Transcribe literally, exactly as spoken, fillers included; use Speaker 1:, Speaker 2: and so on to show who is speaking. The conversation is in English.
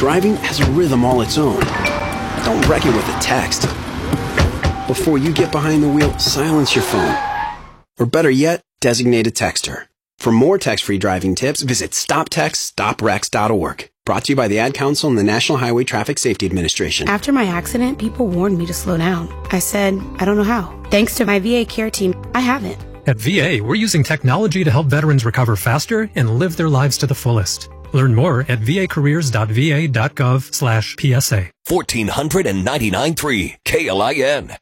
Speaker 1: Driving has a rhythm all its own. Don't wreck it with a text. Before you get behind the wheel, silence your phone. Or better yet, designate a texter. For more text-free driving tips, visit stop text stop wrecks dot org. Brought to you by the Ad Council and the National Highway Traffic Safety Administration.
Speaker 2: After my accident, people warned me to slow down. I said, I don't know how. Thanks to my V A care team, I haven't.
Speaker 3: At V A, we're using technology to help veterans recover faster and live their lives to the fullest. Learn more at vacareers dot v a dot gov slash P S A.
Speaker 4: fourteen ninety-nine point three K L I N.